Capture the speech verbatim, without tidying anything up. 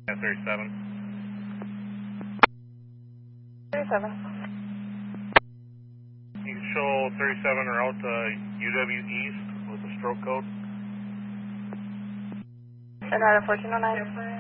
Yeah, thirty-seven. thirty-seven. You can show thirty-seven route to U W East with the stroke code. And out of fourteen oh nine.